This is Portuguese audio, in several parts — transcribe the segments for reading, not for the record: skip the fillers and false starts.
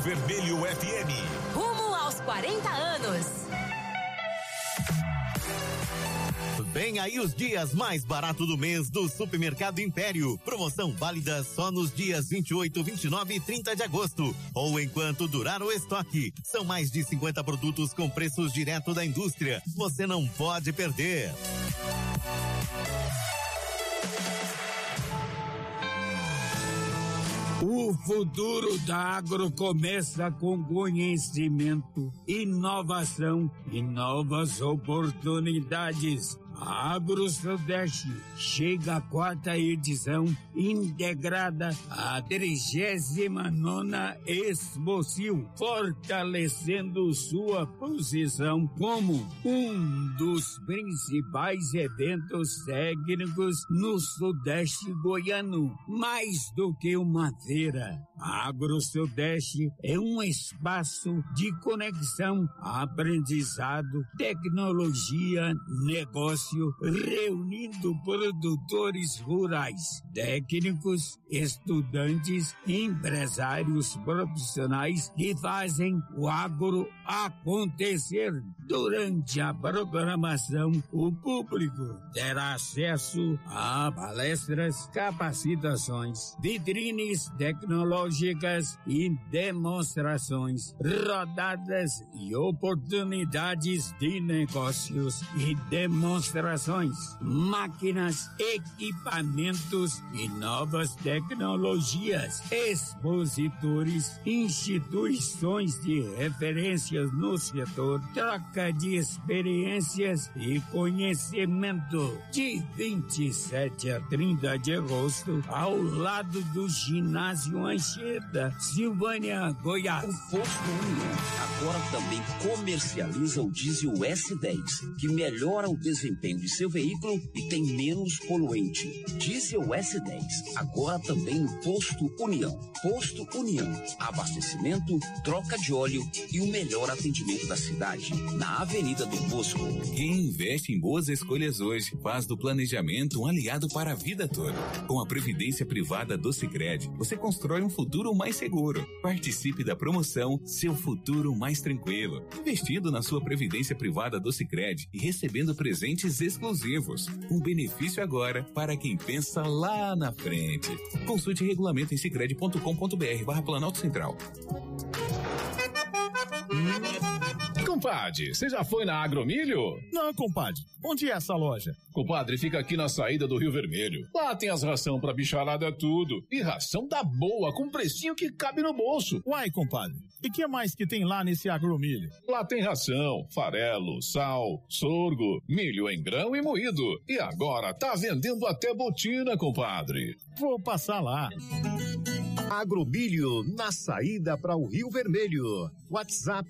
Vermelho FM. Rumo aos 40 anos. Vem aí os dias mais baratos do mês do Supermercado Império. Promoção válida só nos dias 28, 29 e 30 de agosto. Ou enquanto durar o estoque. São mais de 50 produtos com preços direto da indústria. Você não pode perder. O futuro da agro começa com conhecimento, inovação e novas oportunidades. A Agro Sudeste chega à 4ª edição, integrada à 39ª Exposil, fortalecendo sua posição como um dos principais eventos técnicos no Sudeste goiano. Mais do que uma feira, a Agro Sudeste é um espaço de conexão, aprendizado, tecnologia, negócio, reunindo produtores rurais, técnicos, estudantes, empresários profissionais que fazem o agro acontecer. Durante a programação, o público terá acesso a palestras, capacitações, vitrines tecnológicas e demonstrações, rodadas e oportunidades de negócios e demonstrações, máquinas, equipamentos e novas tecnologias, expositores, instituições de referências no setor, troca de experiências e conhecimento. De 27 a 30 de agosto, ao lado do ginásio Anchieta, Silvânia, Goiás. O Posto União agora também comercializa o diesel S10, que melhora o desempenho de seu veículo e tem menos poluente. Diesel S10, agora também no Posto União. Posto União, abastecimento, troca de óleo e o melhor atendimento da cidade, na Avenida do Bosco. Quem investe em boas escolhas hoje faz do planejamento um aliado para a vida toda. Com a Previdência Privada do Sicredi, você constrói um futuro mais seguro. Participe da promoção Seu Futuro Mais Tranquilo, investindo na sua Previdência Privada do Sicredi e recebendo presentes exclusivos. Um benefício agora para quem pensa lá na frente. Consulte regulamento em sicredi.com.br/Planalto Central. Compadre, você já foi na Agromilho? Não, compadre. Onde é essa loja? Compadre, fica aqui na saída do Rio Vermelho. Lá tem as ração pra bicharada tudo. E ração da boa, com precinho que cabe no bolso. Uai, compadre. E que mais que tem lá nesse Agromilho? Lá tem ração, farelo, sal, sorgo, milho em grão e moído. E agora tá vendendo até botina, compadre. Vou passar lá. Agromilho, na saída para o Rio Vermelho. WhatsApp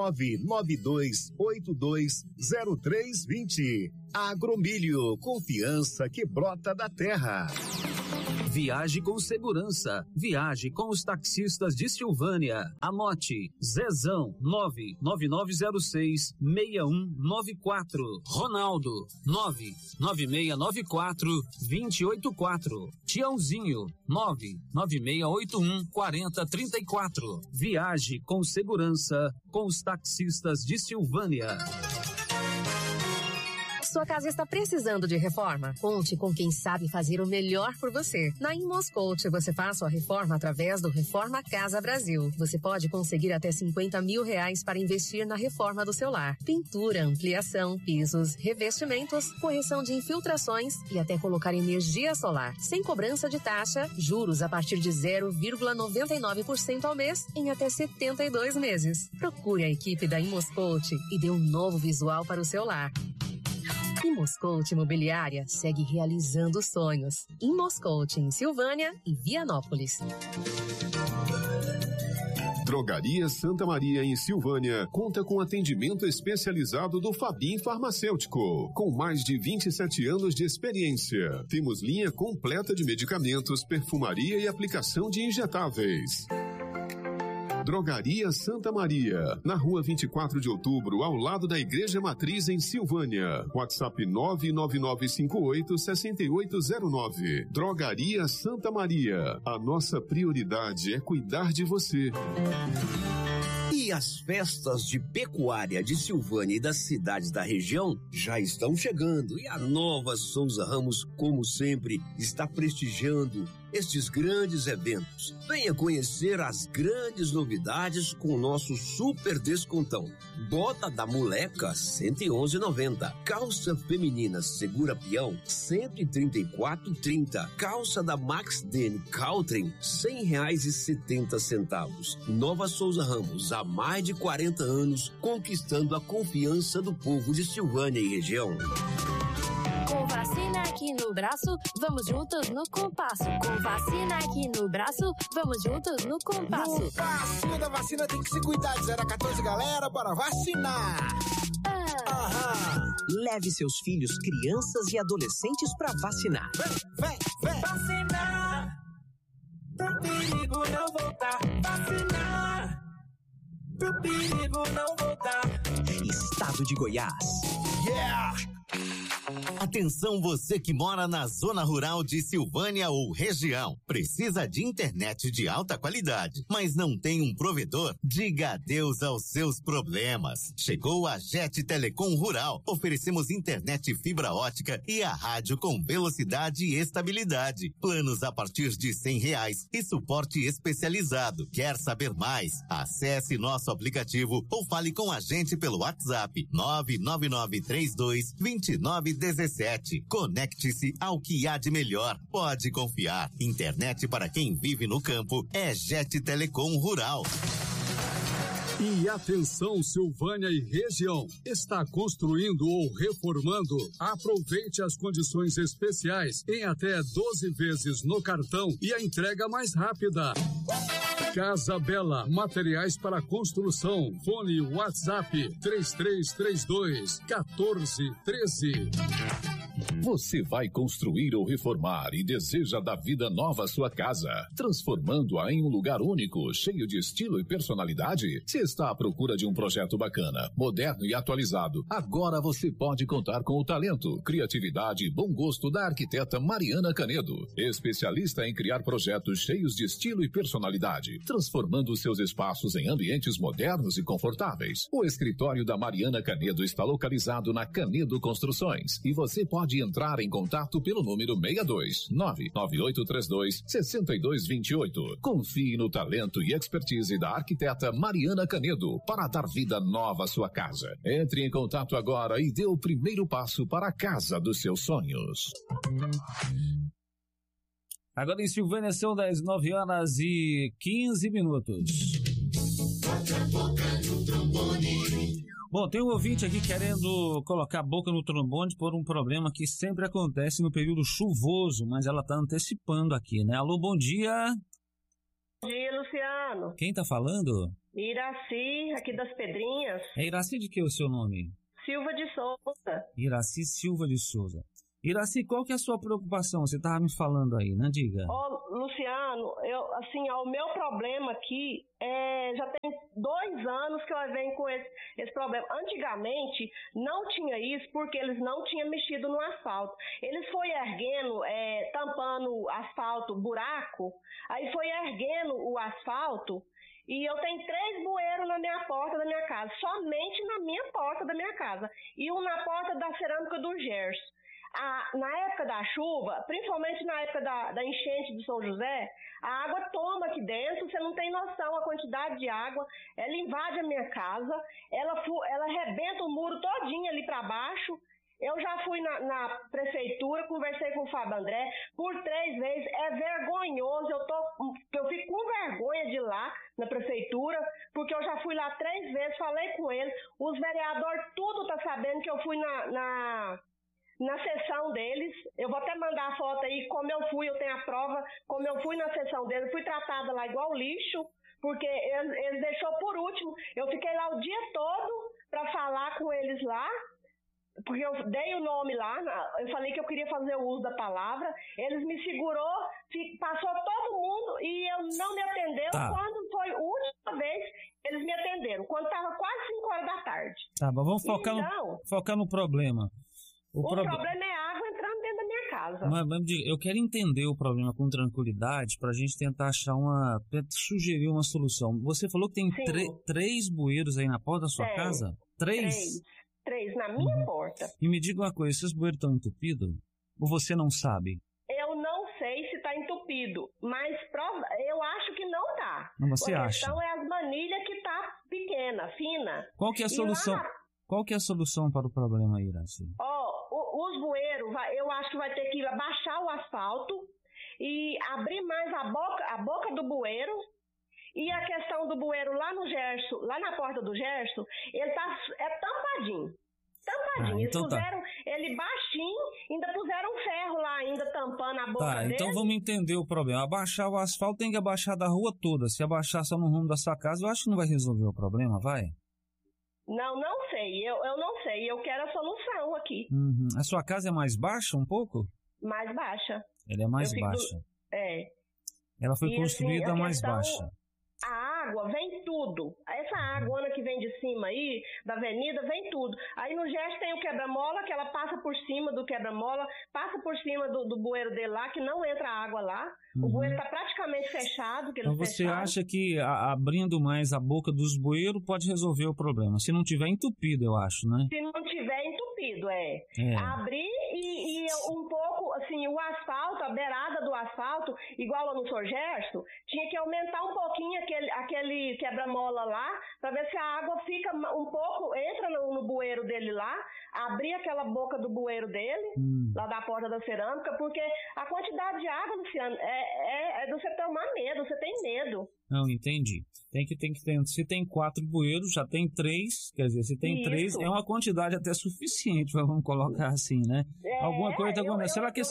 992820320. Agromilho, confiança que brota da terra. Viaje com segurança. Viaje com os taxistas de Silvânia. Anote: Zezão 99906-6194. Ronaldo 99694-284. Tiãozinho 99681-4034. Viaje com segurança com os taxistas de Silvânia. Sua casa está precisando de reforma? Conte com quem sabe fazer o melhor por você. Na Imoscout, você faz sua reforma através do Reforma Casa Brasil. Você pode conseguir até R$50 mil para investir na reforma do seu lar. Pintura, ampliação, pisos, revestimentos, correção de infiltrações e até colocar energia solar. Sem cobrança de taxa, juros a partir de 0,99% ao mês em até 72 meses. Procure a equipe da Imoscout e dê um novo visual para o seu lar. Imoscout Imobiliária segue realizando sonhos. Imoscout em Silvânia e Vianópolis. Drogaria Santa Maria em Silvânia conta com atendimento especializado do Fabim Farmacêutico, com mais de 27 anos de experiência. Temos linha completa de medicamentos, perfumaria e aplicação de injetáveis. Drogaria Santa Maria, na rua 24 de outubro, ao lado da Igreja Matriz em Silvânia. WhatsApp 99958-6809. Drogaria Santa Maria. A nossa prioridade é cuidar de você. E as festas de pecuária de Silvânia e das cidades da região já estão chegando, e a Nova Souza Ramos, como sempre, está prestigiando estes grandes eventos. Venha conhecer as grandes novidades com o nosso super descontão. Bota da moleca, R$ 111,90. Calça feminina segura peão, R$ 134,30. Calça da Max Dene Caltrim, R$ 100,70. Nova Souza Ramos, há mais de 40 anos, conquistando a confiança do povo de Silvânia e região. Com vacina aqui no braço, vamos juntos no compasso. Com vacina aqui no braço, vamos juntos no compasso. No passo da vacina tem que se cuidar. De 0 a 14, galera, bora vacinar. Leve seus filhos, crianças e adolescentes pra vacinar. Vem. Vacinar. Pro perigo não voltar. Vacinar. Pro perigo não voltar. Estado de Goiás. Yeah! Atenção, você que mora na zona rural de Silvânia ou região. Precisa de internet de alta qualidade, mas não tem um provedor? Diga adeus aos seus problemas. Chegou a Jet Telecom Rural. Oferecemos internet fibra ótica e a rádio com velocidade e estabilidade. Planos a partir de R$100 e suporte especializado. Quer saber mais? Acesse nosso aplicativo ou fale com a gente pelo WhatsApp 999322917. Conecte-se ao que há de melhor. Pode confiar. Internet para quem vive no campo é Jet Telecom Rural. E atenção, Silvânia e região. Está construindo ou reformando? Aproveite as condições especiais em até 12 vezes no cartão e a entrega mais rápida. Casa Bela, materiais para construção. Fone WhatsApp 3332-1413. Você vai construir ou reformar e deseja dar vida nova à sua casa, transformando-a em um lugar único, cheio de estilo e personalidade? Se está à procura de um projeto bacana, moderno e atualizado, agora você pode contar com o talento, criatividade e bom gosto da arquiteta Mariana Canedo, especialista em criar projetos cheios de estilo e personalidade, transformando seus espaços em ambientes modernos e confortáveis. O escritório da Mariana Canedo está localizado na Canedo Construções e você pode entrar em contato pelo número 62-99832-6228. Confie no talento e expertise da arquiteta Mariana Canedo para dar vida nova à sua casa. Entre em contato agora e dê o primeiro passo para a casa dos seus sonhos. Agora em Silvânia são 9h15. Bom, tem um ouvinte aqui querendo colocar a boca no trombone por um problema que sempre acontece no período chuvoso, mas ela está antecipando aqui, né? Alô, bom dia. Bom dia, Luciano. Quem tá falando? Iraci, aqui das Pedrinhas. É Iraci de que é o seu nome? Silva de Souza. Iraci Silva de Souza. Iraci, qual que é a sua preocupação? Você estava me falando aí, né? Diga. Luciano, o meu problema aqui já tem 2 anos que eu venho com esse problema. Antigamente não tinha isso porque eles não tinham mexido no asfalto. Eles foi erguendo, tampando asfalto, buraco, aí foi erguendo o asfalto. E eu tenho 3 bueiros na minha porta da minha casa, somente na minha porta da minha casa. E um na porta da cerâmica do Gerson. Na época da chuva, principalmente na época da enchente de São José, a água toma aqui dentro, você não tem noção a quantidade de água, ela invade a minha casa, ela arrebenta o muro todinho ali para baixo. Eu já fui na prefeitura, conversei com o Fábio André por 3 vezes, é vergonhoso, eu fico com vergonha de ir lá na prefeitura, porque eu já fui lá 3 vezes, falei com eles, os vereadores tudo tá sabendo que eu fui na sessão deles. Eu vou até mandar a foto aí, como eu fui, eu tenho a prova, como eu fui na sessão deles, fui tratada lá igual lixo, porque eles deixou por último. Eu fiquei lá o dia todo para falar com eles lá, porque eu dei o nome lá, eu falei que eu queria fazer o uso da palavra, eles me segurou, passou todo mundo e eu não me atendeu. Quando foi a última vez tarde. Tá, mas vamos focar no problema. O problema é água entrando dentro da minha casa. Mas eu quero entender o problema com tranquilidade para a gente tentar sugerir uma solução. Você falou que tem 3 bueiros aí na porta da sua casa? 3? 3 na minha porta. E me diga uma coisa, esses bueiros estão entupidos? Ou você não sabe? Eu não sei se está entupido, mas eu acho que não está. Você acha? A questão é as manilhas que tá pequena, fina. Qual que é a solução? Qual que é a solução para o problema aí, Iraci? Os bueiros, eu acho que vai ter que abaixar o asfalto e abrir mais a boca do bueiro. E a questão do bueiro lá no Gerson, lá na porta do Gerson, ele é tampadinho. Eles puseram ele baixinho, ainda puseram um ferro lá, ainda tampando a boca dele. Então vamos entender o problema. Abaixar o asfalto tem que abaixar da rua toda. Se abaixar só no rumo da sua casa, eu acho que não vai resolver o problema, vai? Não sei. Eu não sei. Eu quero a solução aqui. A sua casa é mais baixa um pouco? Mais baixa. Ela é mais baixa. Ela foi construída mais baixa. A água vem tudo. Essa água que vem de cima aí, da avenida, vem tudo. Aí no gesto tem o quebra-mola, que ela passa por cima do quebra-mola, passa por cima do bueiro dele lá, que não entra água lá. O bueiro está praticamente fechado. Então você acha que abrindo mais a boca dos bueiros pode resolver o problema? Se não tiver entupido, eu acho, né? Se não tiver entupido, abrir e um pouco, assim, o asfalto, a beirada do asfalto, igual lá no Sr. Gerson, tinha que aumentar um pouquinho aquele quebra-mola lá, para ver se a água fica um pouco, entra no bueiro dele lá, abrir aquela boca do bueiro dele, lá da porta da cerâmica, porque a quantidade de água, Luciano, é de você tomar medo, você tem medo. Não, entendi. Tem que ter. Se tem 4 bueiros, já tem 3, quer dizer, se tem 3, é uma quantidade até suficiente, vamos colocar assim, né? Alguma coisa Será que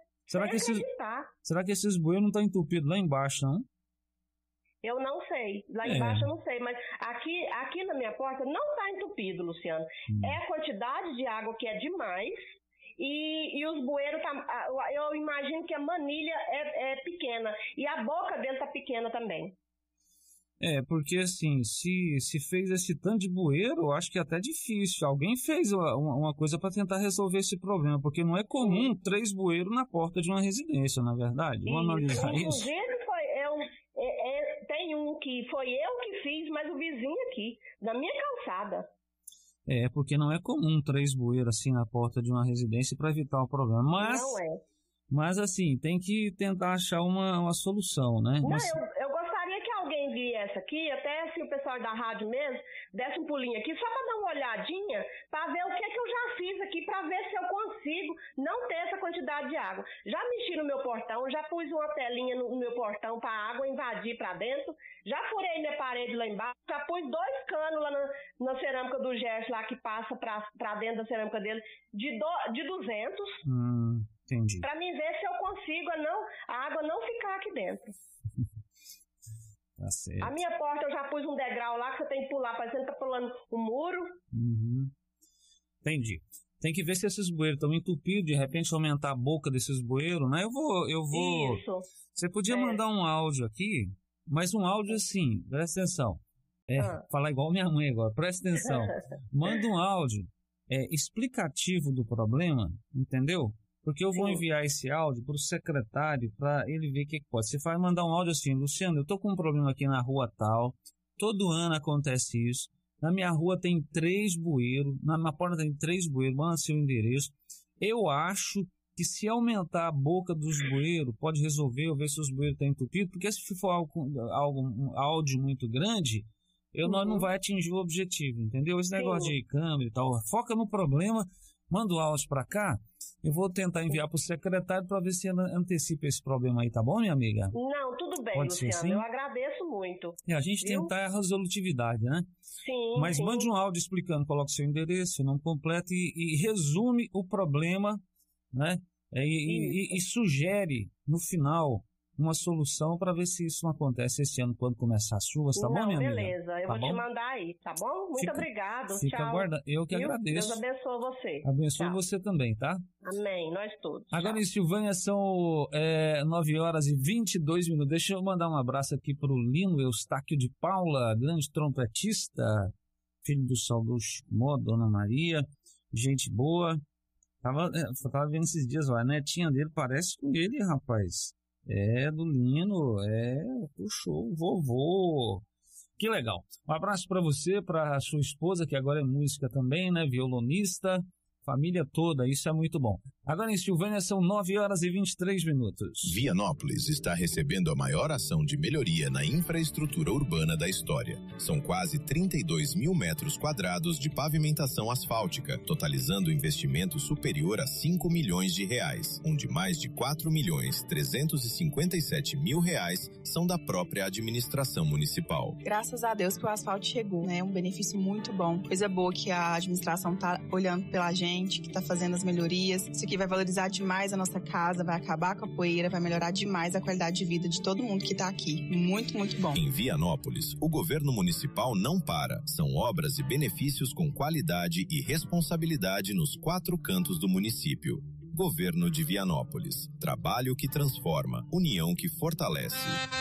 esses bueiros não estão entupidos lá embaixo, não? Eu não sei. Lá embaixo eu não sei. Mas aqui na minha porta não está entupido, Luciano. É a quantidade de água que é demais. E os bueiros, eu imagino que a manilha é pequena. E a boca dele está pequena também. Porque assim, se fez esse tanto de bueiro, eu acho que é até difícil. Alguém fez uma coisa para tentar resolver esse problema, porque não é comum 3 bueiros na porta de uma residência, na verdade. Vamos analisar isso. Inclusive, tem um que foi eu que fiz, mas o vizinho aqui, na minha calçada. Porque não é comum 3 bueiros assim na porta de uma residência para evitar o problema. Não é. Mas assim, tem que tentar achar uma solução, né? Não, eu gostaria que alguém viesse aqui, até assim o pessoal da rádio mesmo, desse um pulinho aqui, só para dar uma olhadinha, para ver o que eu já fiz aqui, para ver se eu consigo não ter essa quantidade de água. Já mexi no meu portão, já pus uma telinha no meu portão para a água invadir para dentro, já furei minha parede lá embaixo, já pus 2 canos lá na cerâmica do Gerson, lá que passa para dentro da cerâmica dele, de 200. Entendi. Para mim ver se eu consigo a água não ficar aqui dentro. Tá certo. A minha porta eu já pus um degrau lá que você tem que pular, parecendo que tá pulando um muro. Entendi. Tem que ver se esses bueiros estão entupidos, de repente aumentar a boca desses bueiros, né? Eu vou. Isso. Você podia mandar um áudio aqui, mas um áudio assim, presta atenção. Falar igual minha mãe agora, presta atenção. Manda um áudio explicativo do problema, entendeu? Porque eu vou enviar esse áudio para o secretário para ele ver o que pode. Você vai mandar um áudio assim: Luciano, eu estou com um problema aqui na rua tal, todo ano acontece isso, na minha rua tem 3 bueiros, na porta tem 3 bueiros, manda seu endereço. Eu acho que se aumentar a boca dos bueiros, pode resolver, ou ver se os bueiros estão entupidos, porque se for um áudio muito grande, nós não vai atingir o objetivo, entendeu? Esse negócio de câmera e tal, foca no problema, manda o áudio para cá. Eu vou tentar enviar para o secretário para ver se antecipa esse problema aí, tá bom, minha amiga? Não, tudo bem, pode Luciano, assim? Eu agradeço muito. A gente tentar a resolutividade, né? Sim. Mas mande um áudio explicando, coloque seu endereço, seu nome completo e resume o problema, né? E sugere no final uma solução para ver se isso não acontece esse ano quando começar as chuvas, tá bom, minha amiga? Beleza, eu vou te mandar aí, tá bom? Muito obrigado, tchau. Eu que agradeço. Deus abençoe você. Abençoe você também, tá? Amém, nós todos. Agora em Silvânia são 9h22. Deixa eu mandar um abraço aqui pro Lino Eustáquio de Paula, grande trompetista, filho do saudoso Chico, Dona Maria, gente boa. Tava vendo esses dias, ó, a netinha dele parece com ele, rapaz. Do Lino, puxou o vovô. Que legal. Um abraço para você, para sua esposa, que agora é música também, né? Violonista, família toda, isso é muito bom. Agora em Silvânia são 9h23. Vianópolis está recebendo a maior ação de melhoria na infraestrutura urbana da história. São quase 32 mil metros quadrados de pavimentação asfáltica, totalizando investimento superior a 5 milhões de reais, onde mais de 4.357.000 reais são da própria administração municipal. Graças a Deus que o asfalto chegou, né? Um benefício muito bom. Coisa boa que a administração tá olhando pela gente, que tá fazendo as melhorias. Isso aqui vai valorizar demais a nossa casa, vai acabar com a poeira, vai melhorar demais a qualidade de vida de todo mundo que está aqui. Muito, muito bom. Em Vianópolis, o governo municipal não para. São obras e benefícios com qualidade e responsabilidade nos 4 cantos do município. Governo de Vianópolis. Trabalho que transforma, união que fortalece.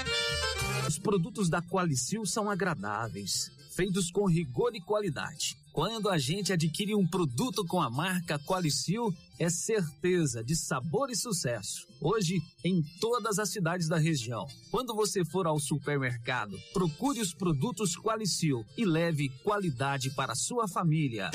Os produtos da Qualicil são agradáveis, feitos com rigor e qualidade. Quando a gente adquire um produto com a marca Qualicil, é certeza de sabor e sucesso. Hoje, em todas as cidades da região. Quando você for ao supermercado, procure os produtos Qualicil e leve qualidade para a sua família.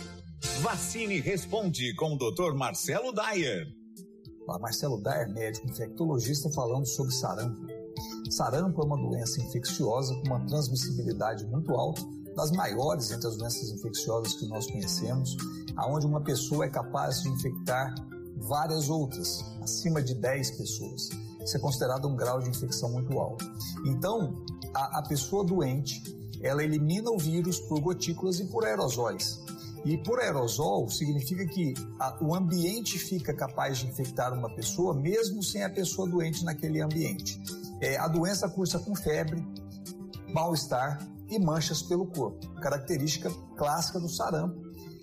Vacine Responde com o Dr. Marcelo Dyer. Olá, Marcelo Dyer, médico infectologista, falando sobre sarampo. Sarampo é uma doença infecciosa com uma transmissibilidade muito alta, das maiores entre as doenças infecciosas que nós conhecemos, aonde uma pessoa é capaz de infectar várias outras, acima de 10 pessoas. Isso é considerado um grau de infecção muito alto. Então, a pessoa doente, ela elimina o vírus por gotículas e por aerosóis. E por aerosol significa que o ambiente fica capaz de infectar uma pessoa, mesmo sem a pessoa doente naquele ambiente. A doença cursa com febre, mal-estar e manchas pelo corpo, característica clássica do sarampo.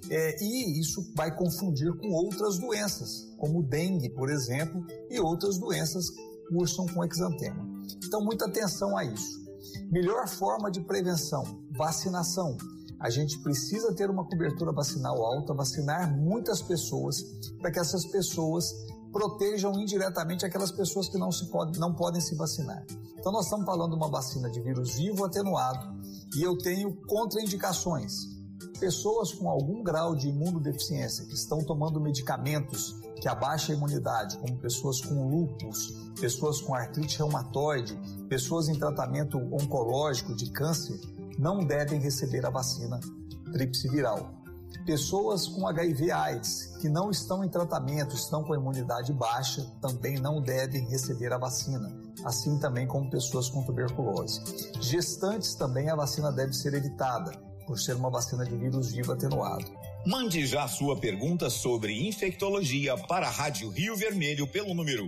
E isso vai confundir com outras doenças, como o dengue, por exemplo, e outras doenças que cursam com exantema. Então, muita atenção a isso. Melhor forma de prevenção, vacinação. A gente precisa ter uma cobertura vacinal alta, vacinar muitas pessoas, para que essas pessoas protejam indiretamente aquelas pessoas que não podem se vacinar. Então, nós estamos falando de uma vacina de vírus vivo atenuado, e eu tenho contraindicações. Pessoas com algum grau de imunodeficiência, que estão tomando medicamentos que abaixam a imunidade, como pessoas com lúpus, pessoas com artrite reumatoide, pessoas em tratamento oncológico de câncer, não devem receber a vacina tríplice viral. Pessoas com HIV/AIDS, que não estão em tratamento, estão com a imunidade baixa, também não devem receber a vacina, assim também como pessoas com tuberculose. Gestantes também a vacina deve ser evitada, por ser uma vacina de vírus vivo atenuado. Mande já sua pergunta sobre infectologia para a Rádio Rio Vermelho pelo número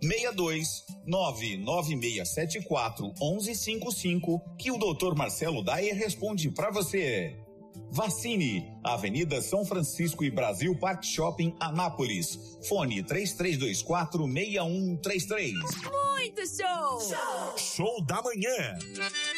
62-99674-1155, que o Dr. Marcelo Dyer responde para você. Vacine, Avenida São Francisco e Brasil Park Shopping, Anápolis. Fone 3324-6133. Muito show! Show da manhã.